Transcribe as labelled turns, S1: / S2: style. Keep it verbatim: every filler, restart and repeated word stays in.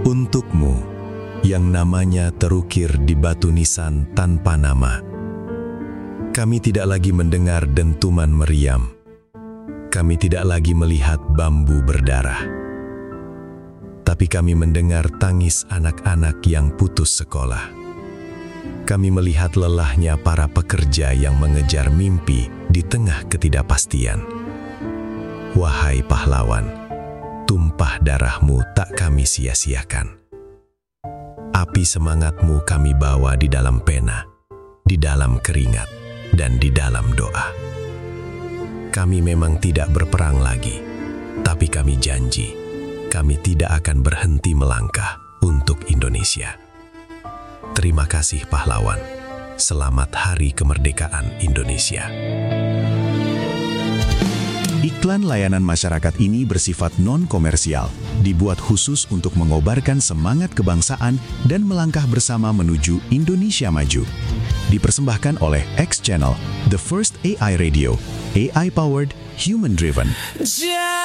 S1: Untukmu, yang namanya terukir di batu nisan tanpa nama. Kami tidak lagi mendengar dentuman meriam. Kami tidak lagi melihat bambu berdarah. Tapi kami mendengar tangis anak-anak yang putus sekolah. Kami melihat lelahnya para pekerja yang mengejar mimpi di tengah ketidakpastian. Wahai pahlawan, tumpah darahmu tak kami sia-siakan. Api semangatmu kami bawa di dalam pena, di dalam keringat, dan di dalam doa. Kami memang tidak berperang lagi, tapi kami janji, kami tidak akan berhenti melangkah untuk Indonesia. Terima kasih pahlawan. Selamat Hari Kemerdekaan Indonesia.
S2: Iklan layanan masyarakat ini bersifat non-komersial, dibuat khusus untuk mengobarkan semangat kebangsaan dan melangkah bersama menuju Indonesia maju. Dipersembahkan oleh X Channel, The First A I Radio, A I-powered, human-driven.